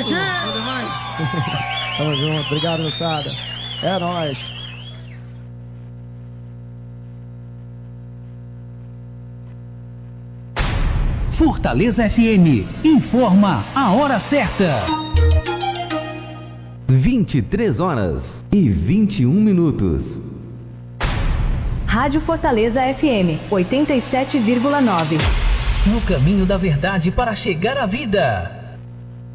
Vitinho! Tamo junto, obrigado, moçada. É nóis. Fortaleza FM informa a hora certa. 23h21. Rádio Fortaleza FM 87,9. No caminho da verdade para chegar à vida.